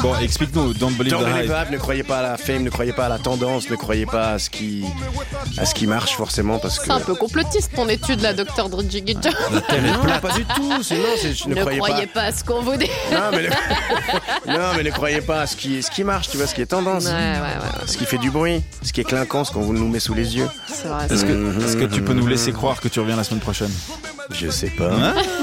Bon, explique-nous. Don't believe Don't the believe hype. the hype, ne croyez pas à la fame, ne croyez pas à la tendance, ne croyez pas à ce qui marche forcément parce que. C'est un peu complotiste ton étude là, Dr. Jiggy Joe. La terre est Non, plate. pas du tout. Ne croyez pas à ce qu'on vous dit. Non, mais ne croyez pas à ce qui marche, tu vois, ce qui est tendance. Ouais. Ce qui fait du bruit, ce qui est clinquant, ce qu'on nous met sous les yeux. C'est vrai. Est-ce que tu peux nous laisser croire que tu reviens la semaine prochaine? Je sais pas. Hein?